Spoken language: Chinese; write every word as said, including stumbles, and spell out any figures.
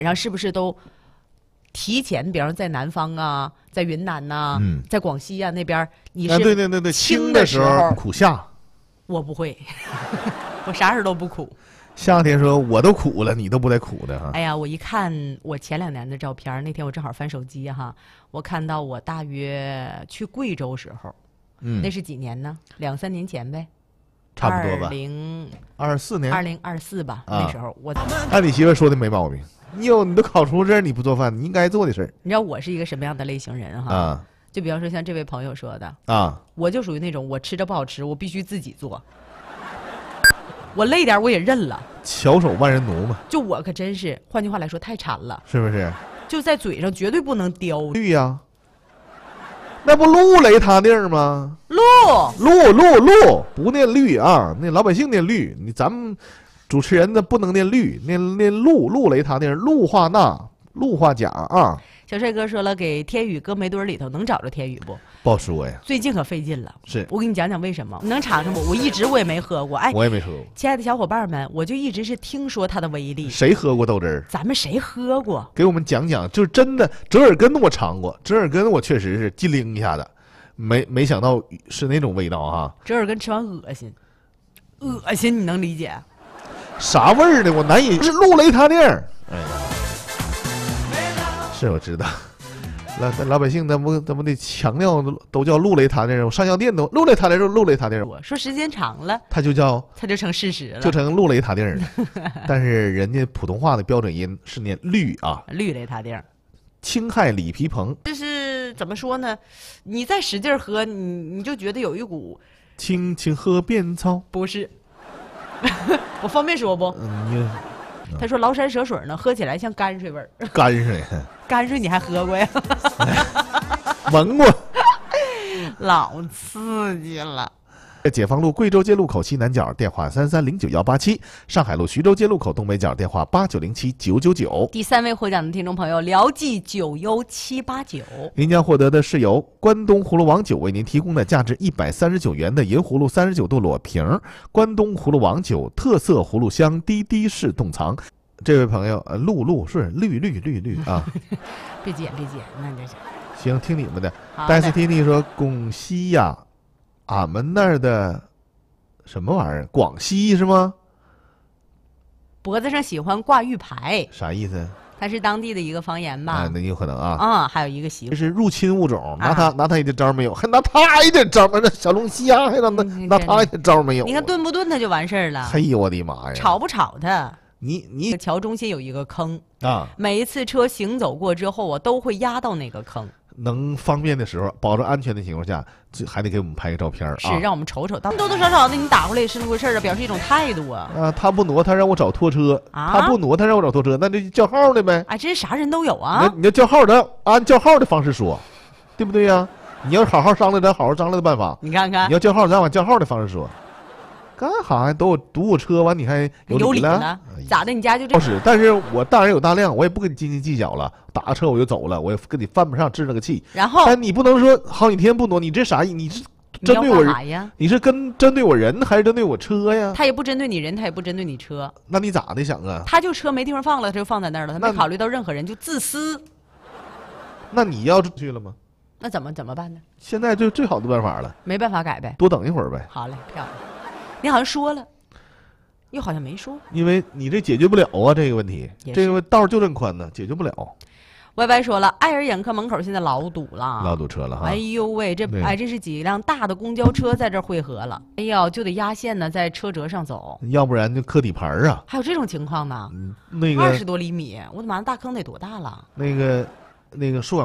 然后是不是都提前，比方说在南方啊，在云南呐、啊嗯，在广西啊那边，你是对对对对， 清的时候苦夏， 我不会，我啥事都不苦。 夏天说我都苦了，你都不带苦的哈。 哎呀，我一看我前两年的照片，那天我正好翻手机哈，我看到我大约去贵州时候，嗯，那是几年呢？两三年前呗， 差不多吧。 零二四年， 二零二四吧、啊。那时候我， 按你媳妇说的没毛病。哟，你都考出这你不做饭，你应该做的事儿。 你知道我是一个什么样的类型人哈？啊，就比方说像这位朋友说的啊，我就属于那种我吃着不好吃，我必须自己做。我累点我也认了， 巧手万人奴嘛。 就我可真是，换句话来说太馋了， 是不是？ 就在嘴上绝对不能叼。 绿呀、啊，那不陆雷他地儿吗？ 陆陆陆陆不念绿啊，那老百姓念绿，你咱们主持人呢不能念绿，念念陆陆雷他地儿，陆化钠，陆化钾啊。 小帅哥说了，给天宇搁煤堆里头，能找着天宇不？ 不好说呀， 最近可费劲了。 是我给你讲讲为什么？你能尝尝不？我一直我也没喝过。哎， 我也没喝过。 亲爱的小伙伴们，我就一直是听说它的威力。 谁喝过豆汁儿？ 咱们谁喝过？ 给我们讲讲，就是真的折耳根我尝过，折耳根我确实是机灵一下子，没没想到是那种味道啊。 折耳根吃完恶心，恶心，你能理解？ 啥味儿呢？我难以是陆雷他地儿。哎。是我知道，老老百姓咱不咱不得强调都叫陆雷他地儿，我上药店都陆雷他地儿，陆雷他地儿。 我说时间长了， 他就叫他就成事实了， 就成陆雷他地儿了。但是人家普通话的标准音是念绿啊， 绿雷他地儿。 青海李皮棚， 就是怎么说呢？你再使劲喝，你你就觉得有一股青青河边草， 不是。我方便说不？ 嗯， 他说崂山蛇水呢，喝起来像泔水味儿。 泔水， 泔水你还喝过呀？ 闻过， 老刺激了。 解放路贵州街路口西南角电话三三零九幺八七，上海路徐州街路口东北角电话八九零七九九九。 第三位获奖的听众朋友辽记九优七八九， 您将获得的是由关东葫芦王酒为您提供的价值一百三十九元的银葫芦三十九度裸瓶，关东葫芦王酒特色葫芦香滴滴式冻藏。这位朋友，呃，露露是绿绿绿绿啊， 别剪别剪，那就行。 行，听你们的。戴斯蒂尼说：“广西呀。”俺们那儿的什么玩意儿？广西是吗？ 脖子上喜欢挂玉牌， 啥意思？ 它是当地的一个方言吧？ 啊，那有可能啊。 啊、嗯，还有一个习惯， 这是入侵物种，拿他、啊、拿他一点招没有，还拿他一点招吗？这小龙虾还拿拿他一点招没有？ 你看炖不炖它就完事儿了。 嘿呦我的妈呀！ 炒不炒它？ 你你桥中心有一个坑啊， 每一次车行走过之后，我都会压到那个坑。 能方便的时候，保证安全的情况下，还得给我们拍个照片啊！ 是让我们瞅瞅，多多少少的你打回来也是那回事儿啊，表示一种态度啊！ 啊，他不挪，他让我找拖车啊， 他不挪，他让我找拖车，那就叫号的呗。 啊，真啥人都有啊！ 你要叫号的，按叫号的方式说，对不对呀、啊？你要好好商量，咱好好商量的办法。 你看看， 你要叫号，咱按叫号的方式说。干哈呀？都有堵我车完，你还有理了？ 了咋的？你家就这？ 是，但是我大人有大量，我也不跟你斤斤计较了。打个车我就走了，我也跟你犯不上置那个气。 然后， 但你不能说好几天不挪，你这啥意？你是针对我人呀？ 你是跟针对我人还是针对我车呀？ 他也不针对你人，他也不针对你车。 那你咋的想啊？ 他就车没地方放了，他就放在那儿了，他没考虑到任何人，就自私。 那你要去了吗？ 那怎么怎么办呢？ 现在最最好的办法了， 没办法改呗， 多等一会儿呗。 好嘞，漂亮。你好像说了。又好像没说， 因为你这解决不了啊，这个问题，这个道就这么宽呢，解决不了。 歪歪说了，爱尔眼科门口现在老堵了， 老堵车了哈。 哎呦喂，这哎这是几辆大的公交车在这汇合了，哎呀，就得压线呢，在车辙上走， 要不然就磕底盘啊。 还有这种情况呢？ 嗯，那个二十多厘米，我的妈，大坑得多大了？ 那个那个树